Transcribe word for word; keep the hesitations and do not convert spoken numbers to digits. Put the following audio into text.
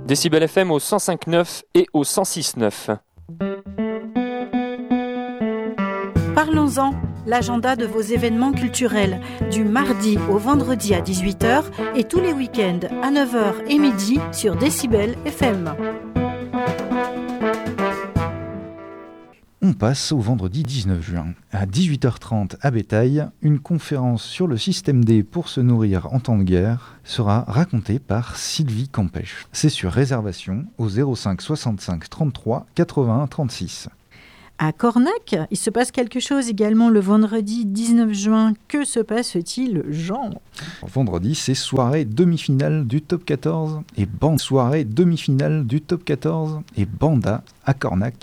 Décibel F M au cent cinq neuf et au cent six neuf. Parlons-en, l'agenda de vos événements culturels, du mardi au vendredi à dix-huit heures et tous les week-ends à neuf heures et midi sur Décibel F M. On passe au vendredi dix-neuf juin. À dix-huit heures trente à Bétail, une conférence sur le système D pour se nourrir en temps de guerre sera racontée par Sylvie Campèche. C'est sur réservation au zéro cinq soixante-cinq trente-trois quatre-vingt-un trente-six. À Cornac, il se passe quelque chose également le vendredi dix-neuf juin. Que se passe-t-il, Jean ? Vendredi, c'est soirée demi-finale du top quatorze et bande soirée demi-finale du top quatorze et Banda à Cornac